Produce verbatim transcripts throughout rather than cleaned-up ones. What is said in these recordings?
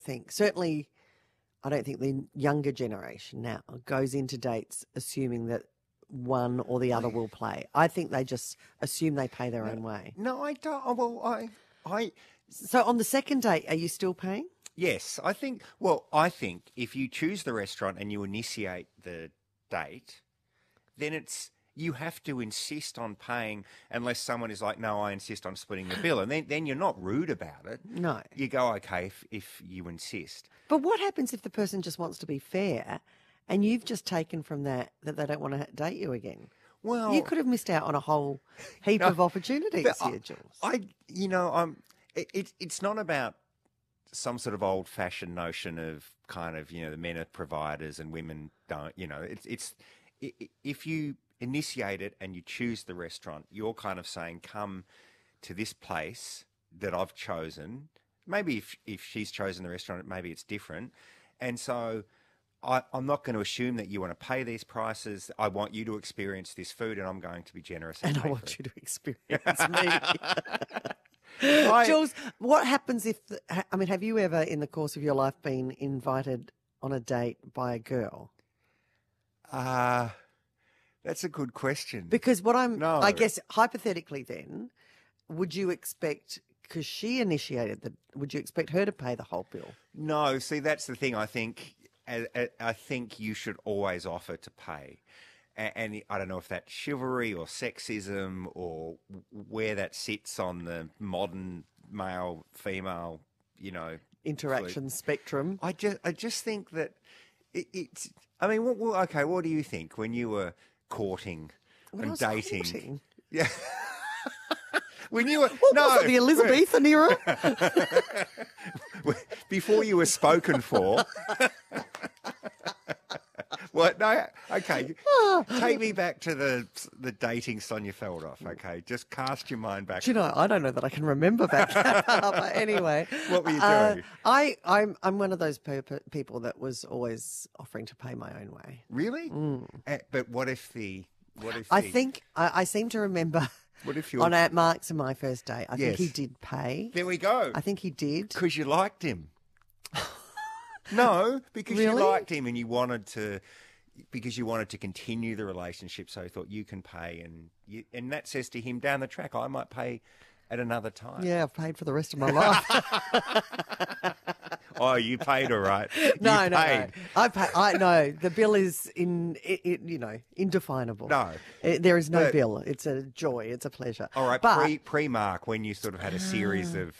think. Certainly, I don't think the younger generation now goes into dates assuming that one or the other will play. I think they just assume they pay their own way. No, I don't. oh, Well, I, I, So on the second date, are you still paying? yes, I think. Well, I think if you choose the restaurant and you initiate the date, then it's you have to insist on paying unless someone is like, no, I insist on splitting the bill, and then then you're not rude about it. No. You go, okay, if if you insist. But what happens if the person just wants to be fair and you've just taken from that that they don't want to date you again? Well, You could have missed out on a whole heap No, of opportunities but here, I- Jules. I, you know, I'm. It, it, it's not about some sort of old-fashioned notion of kind of, you know, the men are providers and women don't. You know, it's it's i- i- if you initiate it and you choose the restaurant, you're kind of saying, come to this place that I've chosen. Maybe if if she's chosen the restaurant, maybe it's different. And so I, I'm not going to assume that you want to pay these prices. I want you to experience this food, and I'm going to be generous. And, And I pay want for you to experience me. it. I- Jules, what happens if, the, ha- I mean, have you ever in the course of your life been invited on a date by a girl? Uh, that's a good question. Because what I'm, No. I guess hypothetically then, would you expect, because she initiated the, would you expect her to pay the whole bill? No, see, that's the thing. I think I, I- I think you should always offer to pay. A- And I don't know if that's chivalry or sexism or where that sits on the modern male female, you know, Interaction spectrum. I just I just think that it, it's. I mean, what, what, okay, what do you think when you were courting When I and was dating? courting? Yeah. When you were What no was it, the Elizabethan era? before you were spoken for. What? No. Okay. Take me back to the the dating Sonia Feldhoff. Okay, just cast your mind back. Do you know, I don't know that I can remember back that far, but anyway. What were you uh, doing? I, I'm, I'm one of those pe- pe- people that was always offering to pay my own way. Really? Eh, But what if the what if I the, think, I, I seem to remember what if you on Aunt Mark's and my first date, I think he Yes. did pay. there we go I think he did. because you liked him. No, because you Really? liked him and you wanted to. Because you wanted to continue the relationship, so you thought you can pay, and you, and that says to him down the track, I might pay at another time. Yeah, I've paid for the rest of my life. Oh, you paid all right. no, you no, paid. no. I pay. I no. The bill is in, it, it, you know, indefinable. No. It- there is no But- bill. It's a joy. It's a pleasure. All right, but pre pre Mark, when you sort of had a series of.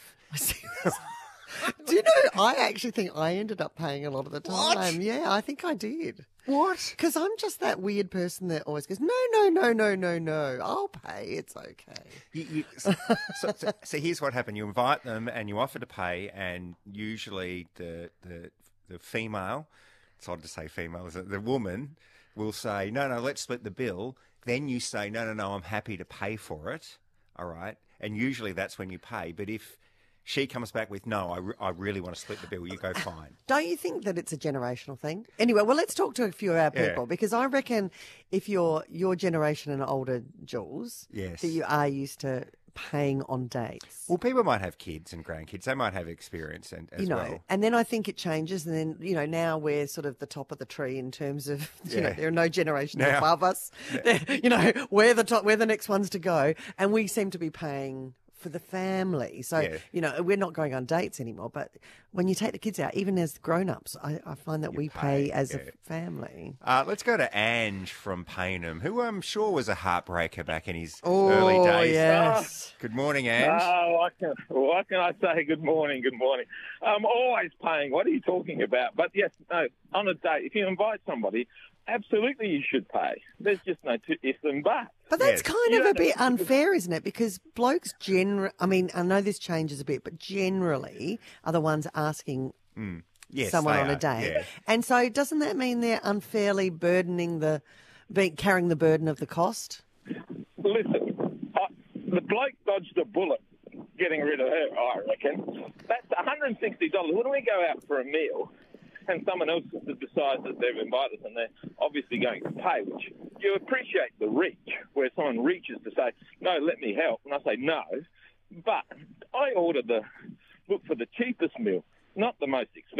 do you know? I actually think I ended up paying a lot of the What? time. Yeah, I think I did. What? Because I'm just that weird person that always goes, no, no, no, no, no, no. I'll pay. It's okay. You, you, so, so, so, so here's what happened: you invite them, and you offer to pay, and usually the the the female, it's odd to say female, isn't it? The woman will say, no, no, let's split the bill. Then you say, no, no, no, I'm happy to pay for it. All right, and usually that's when you pay. But if she comes back with, no, I, re- I really want to split the bill, you go, fine. Don't you think that it's a generational thing? Anyway, well, let's talk to a few of our Yeah. people because I reckon if you're your generation and older, Jules, Yes. that you are used to paying on dates. Well, people might have kids and grandkids. They might have experience and as you know, well. and then I think it changes, and then you know now we're sort of the top of the tree in terms of you know Yeah. there are no generations Now- above us. You know, we're the top, we're the next ones to go, and we seem to be paying for the family. So Yeah. you know we're not going on dates anymore. But when you take the kids out, even as grown-ups, I, I find that we pay, pay, as yeah. a family. Uh, let's go to Ange from Paynham, who I'm sure was a heartbreaker back in his Oh early days. yes. Good morning, Ange. Oh, what can, what can I say? Good morning, good morning. I'm always paying. What are you talking about? But yes, no, on a date, if you invite somebody, absolutely you should pay. There's just no two ifs and buts. But that's Yes. kind You of a don't bit have to- unfair, isn't it? Because blokes generally, I mean, I know this changes a bit, but generally are the ones asking Yes, someone they on a are, date. yeah. And so doesn't that mean they're unfairly burdening the, being, carrying the burden of the cost? Listen, I, the bloke dodged a bullet getting rid of her, I reckon. That's one hundred sixty dollars. When we go out for a meal and someone else decides that they've invited us and they're obviously going to pay, which you appreciate the reach, where someone reaches to say, no, let me help. And I say, no. But I ordered the, look for the cheapest meal. not the most expensive.